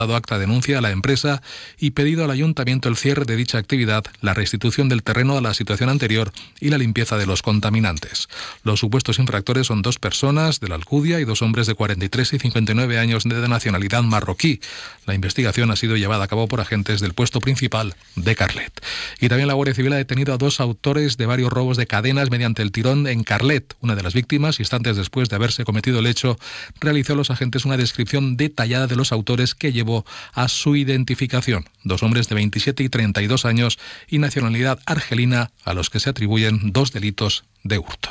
dado acta de denuncia a la empresa y pedido al ayuntamiento el cierre de dicha actividad, la restitución del terreno a la situación anterior y la limpieza de los contaminantes. Los supuestos infractores son 2 personas de la Alcudia y 2 hombres de 43 y 59 años de nacionalidad marroquí. La investigación ha sido llevada a cabo por agentes del puesto principal de Carlet. Y también la Guardia Civil ha detenido a 2 autores de varios robos de cadenas mediante el tirón en Carlet. Una de las víctimas, instantes después de haberse cometido el hecho, realizó a los agentes una descripción detallada de los autores que llevó a su identificación. 2 hombres de 27 y 32 años y nacionalidad argelina, a los que se atribuyen 2 delitos de hurto.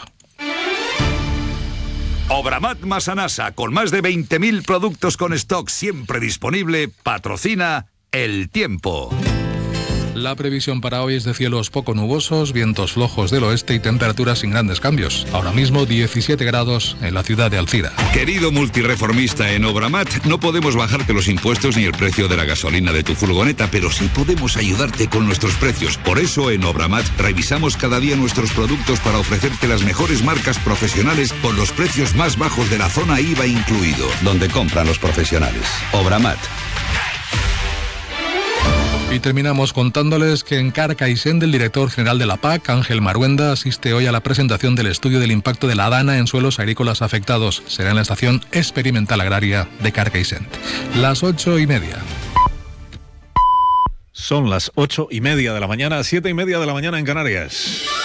Obramat Masanasa, con más de 20.000 productos con stock siempre disponible, patrocina El Tiempo. La previsión para hoy es de cielos poco nubosos, vientos flojos del oeste y temperaturas sin grandes cambios. Ahora mismo 17 grados en la ciudad de Alcira. Querido multireformista, en Obramat no podemos bajarte los impuestos ni el precio de la gasolina de tu furgoneta, pero sí podemos ayudarte con nuestros precios. Por eso en Obramat revisamos cada día nuestros productos para ofrecerte las mejores marcas profesionales con los precios más bajos de la zona IVA incluido, donde compran los profesionales. Obramat. Y terminamos contándoles que en Carcaixent el director general de la PAC, Ángel Maruenda, asiste hoy a la presentación del estudio del impacto de la dana en suelos agrícolas afectados. Será en la Estación Experimental Agraria de Carcaixent. Las 8:30. Son las 8:30 de la mañana, 7:30 de la mañana en Canarias.